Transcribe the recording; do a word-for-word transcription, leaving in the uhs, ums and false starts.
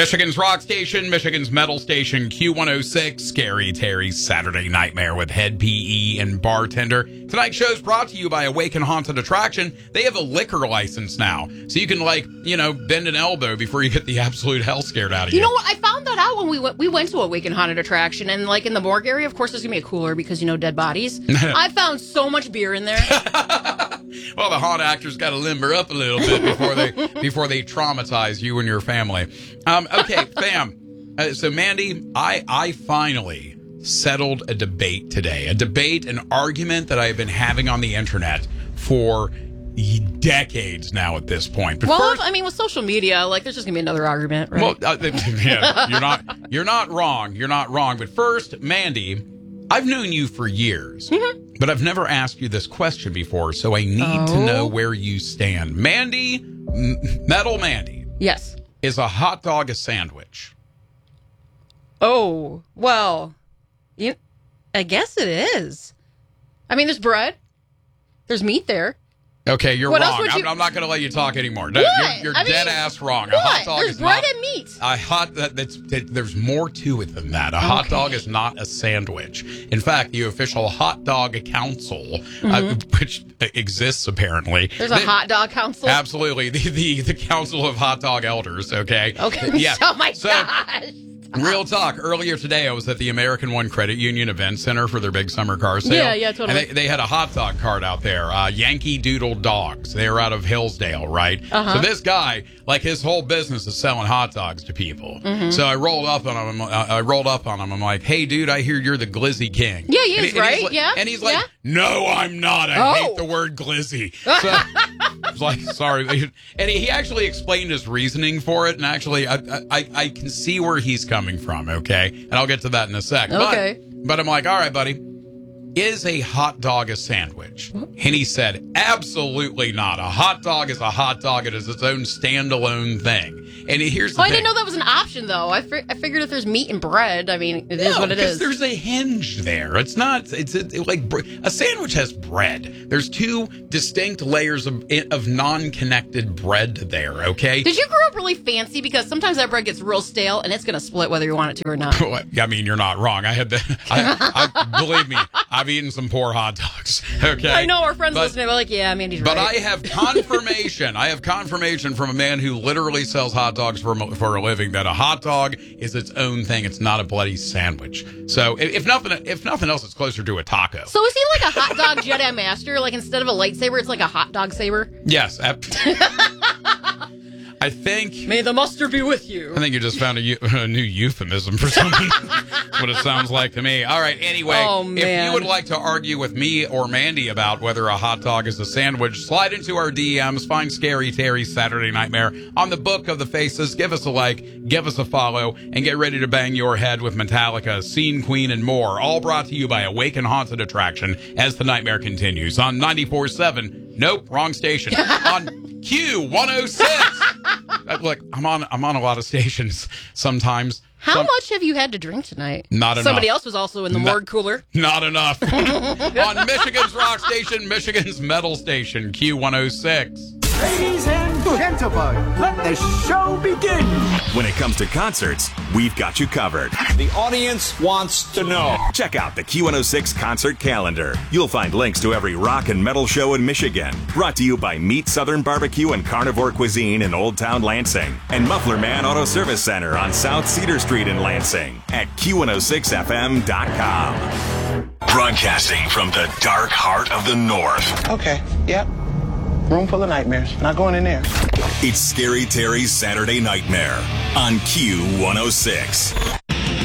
Michigan's rock station, Michigan's metal station, Q one oh six, Scary Terry's Saturday Nightmare with head P E and bartender. Tonight's show is brought to you by Awaken Haunted Attraction. They have a liquor license now, so you can, like, you know, bend an elbow before you get the absolute hell scared out of you. You know what? I found that out when we went, we went to Awaken Haunted Attraction, and, like, in the morgue area, of course, there's going to be a cooler because, you know, dead bodies. I found so much beer in there. Well, the haunt actors got to limber up a little bit before they before they traumatize you and your family. Um, okay, fam. Uh, so, Mandy, I I finally settled a debate today. A debate, an argument that I have been having on the internet for decades now at this point. But well, first, I mean, with social media, like, there's just gonna be another argument, right? Well, uh, yeah, you're not you're not wrong. You're not wrong. But first, Mandy, I've known you for years, mm-hmm. but I've never asked you this question before, so I need oh. to know where you stand. Mandy, M- Metal Mandy. Yes. Is a hot dog a sandwich? Oh, well, you, I guess it is. I mean, there's bread. There's meat there. Okay, you're what wrong. You... I'm, I'm not going to let you talk anymore. What? You're, you're I dead mean, ass wrong. What? A hot dog there's is bread not, and meat. A hot that, that's that, there's more to it than that. A okay. hot dog is not a sandwich. In fact, the official hot dog council, mm-hmm. uh, which exists apparently, there's a they, hot dog council. Absolutely, the, the the council of hot dog elders. Okay. Okay. Yeah. Oh my so, gosh. Real talk. Earlier today, I was at the American One Credit Union Event Center for their big summer car sale. Yeah, yeah, totally. And they, they had a hot dog cart out there, uh, Yankee Doodle Dogs. They were out of Hillsdale, right? Uh-huh. So this guy, like, his whole business is selling hot dogs to people. Mm-hmm. So I rolled up on him. Uh, I rolled up on him. I'm like, "Hey, dude, I hear you're the Glizzy King." Yeah, he is, and, right? And like, yeah. And he's like, yeah. "No, I'm not. I oh. hate the word glizzy." So I was like, "Sorry." And he, he actually explained his reasoning for it. And actually, I, I, I can see where he's coming from, okay? And I'll get to that in a sec. Okay. But, but I'm like, all right, buddy, is a hot dog a sandwich? And he said, absolutely not. A hot dog is a hot dog. It is its own standalone thing. And here's the oh, thing. I didn't know that was an option, though. I, fi- I figured if there's meat and bread, I mean, it no, is what it is. There's a hinge there. It's not, it's it, like, a sandwich has bread. There's two distinct layers of, of non-connected bread there, okay? Did you grow up really fancy? Because sometimes that bread gets real stale, and it's going to split whether you want it to or not. I mean, you're not wrong. I had the, I, I, believe me, I've eaten some poor hot dogs, okay? I know, our friends but, listening are like, yeah, Mandy's but right. But I have confirmation. I have confirmation from a man who literally sells hot dogs for, for a living that a hot dog is its own thing. It's not a bloody sandwich. So if, if nothing if nothing else, it's closer to a taco. So is he like a hot dog Jedi Master? Like, instead of a lightsaber, it's like a hot dog saber? Yes. I think... May the mustard be with you. I think you just found a, a new euphemism for something. That's what it sounds like to me. All right, anyway, oh, man. If you would like to argue with me or Mandy about whether a hot dog is a sandwich, slide into our D Ms, find Scary Terry's Saturday Nightmare on the Book of the Faces, give us a like, give us a follow, and get ready to bang your head with Metallica, Scene Queen, and more. All brought to you by Awaken Haunted Attraction as the nightmare continues on ninety-four point seven. Nope, wrong station. On Q one oh six. Look, I'm on I'm on a lot of stations sometimes. How Some, much have you had to drink tonight? Not enough. Somebody else was also in the not, morgue cooler. Not enough. On Michigan's rock station, Michigan's metal station, Q one oh six. Ladies and gentlemen, let the show begin. When it comes to concerts, we've got you covered. The audience wants to know. Check out the Q one oh six concert calendar. You'll find links to every rock and metal show in Michigan. Brought to you by Meat Southern Barbecue and Carnivore Cuisine in Old Town Lansing. And Muffler Man Auto Service Center on South Cedar Street in Lansing at Q one oh six F M dot com. Broadcasting from the dark heart of the North. Okay, yep. Room full of nightmares. Not going in there. It's Scary Terry's Saturday Nightmare on Q one oh six.